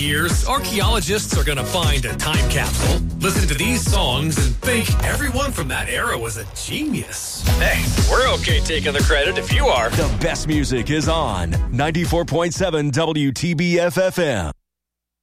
years, archaeologists are going to find a time capsule, listen to these songs, and think everyone from that era was a genius. Hey, we're okay taking the credit if you are. The best music is on 94.7 WTBF FM.